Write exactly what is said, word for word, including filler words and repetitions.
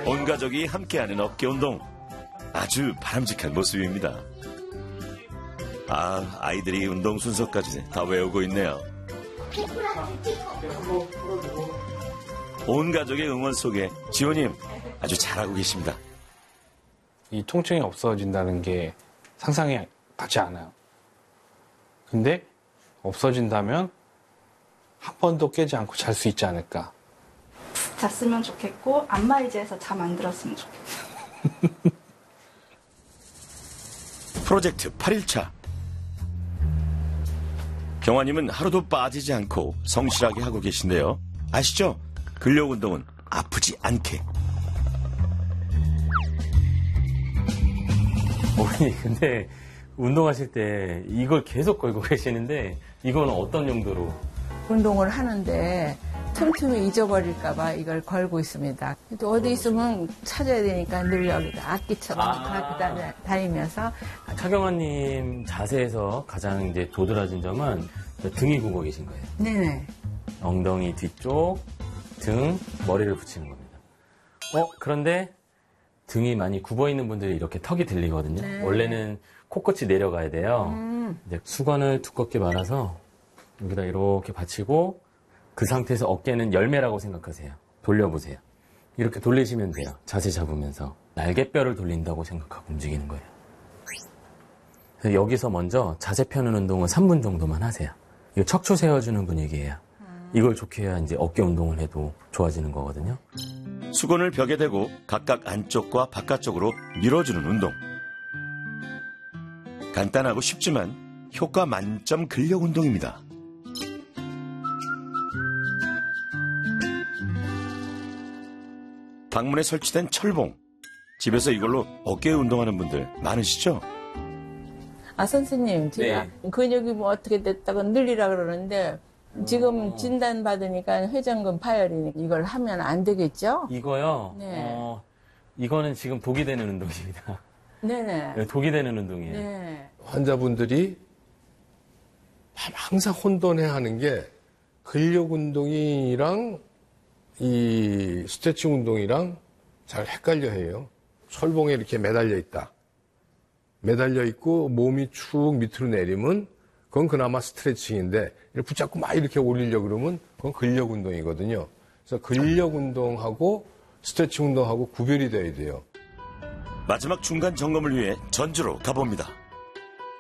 온 가족이 함께하는 어깨운동. 아주 바람직한 모습입니다. 아, 아이들이 운동 순서까지 다 외우고 있네요. 온 가족의 응원 속에 지호님 아주 잘하고 계십니다. 이 통증이 없어진다는 게 상상이 가지 않아요. 근데 없어진다면 한 번도 깨지 않고 잘 수 있지 않을까. 잤으면 좋겠고 안마의자에서 잠 안 들었으면 좋겠어요. 프로젝트 팔 일차. 경화님은 하루도 빠지지 않고 성실하게 하고 계신데요. 아시죠? 근력 운동은 아프지 않게. 어머니, 근데 운동하실 때 이걸 계속 걸고 계시는데 이건 어떤 용도로? 운동을 하는데 틈틈이 잊어버릴까봐 이걸 걸고 있습니다. 또 어디 있으면 찾아야 되니까 늘 여기다 악기처럼 아. 갖고 다니면서. 차경화님 자세에서 가장 이제 도드라진 점은 등이 굽어 계신 거예요. 네네. 엉덩이 뒤쪽, 등, 머리를 붙이는 겁니다. 어, 그런데 등이 많이 굽어 있는 분들이 이렇게 턱이 들리거든요. 네. 원래는 코끝이 내려가야 돼요. 음. 이제 수건을 두껍게 말아서 여기다 이렇게 받치고 그 상태에서 어깨는 열매라고 생각하세요. 돌려보세요. 이렇게 돌리시면 돼요. 자세 잡으면서. 날개뼈를 돌린다고 생각하고 움직이는 거예요. 그래서 여기서 먼저 자세 펴는 운동은 삼 분 정도만 하세요. 이거 척추 세워주는 분위기예요. 이걸 좋게 해야 이제 어깨 운동을 해도 좋아지는 거거든요. 수건을 벽에 대고 각각 안쪽과 바깥쪽으로 밀어주는 운동. 간단하고 쉽지만 효과 만점 근력 운동입니다. 방문에 설치된 철봉. 집에서 이걸로 어깨 운동하는 분들 많으시죠? 아, 선생님, 제가 네. 근육이 뭐 어떻게 됐다고 늘리라 그러는데 지금 진단 받으니까 회전근 파열이니까 이걸 하면 안 되겠죠? 이거요? 네. 어, 이거는 지금 독이 되는 운동입니다. 네네. 네, 독이 되는 운동이에요. 네. 환자분들이 항상 혼돈해 하는 게 근력 운동이랑 이 스트레칭 운동이랑 잘 헷갈려 해요. 철봉에 이렇게 매달려 있다. 매달려 있고 몸이 축 밑으로 내리면 그건 그나마 스트레칭인데 붙잡고 막 이렇게 올리려고 그러면 그건 근력 운동이거든요. 그래서 근력 운동하고 스트레칭 운동하고 구별이 돼야 돼요. 마지막 중간 점검을 위해 전주로 가봅니다.